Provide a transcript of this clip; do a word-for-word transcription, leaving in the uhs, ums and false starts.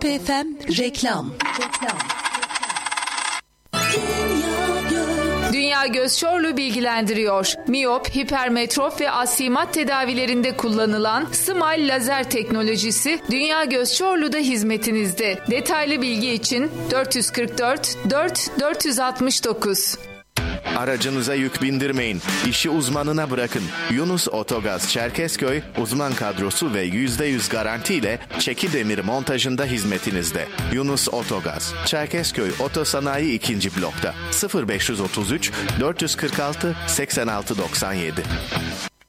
Pop F M reklam. Dünya Göz Çorlu bilgilendiriyor. Miyop, hipermetrop ve astigmat tedavilerinde kullanılan Smile lazer teknolojisi Dünya Göz Çorlu'da hizmetinizde. Detaylı bilgi için dört kırk dört dört dört altı dokuz. Aracınıza yük bindirmeyin. İşi uzmanına bırakın. Yunus Otogaz Çerkezköy uzman kadrosu ve yüzde yüz garantiyle çeki demir montajında hizmetinizde. Yunus Otogaz Çerkezköy Otosanayi ikinci blokta sıfır beş otuz üç dört kırk altı seksen altı doksan yedi.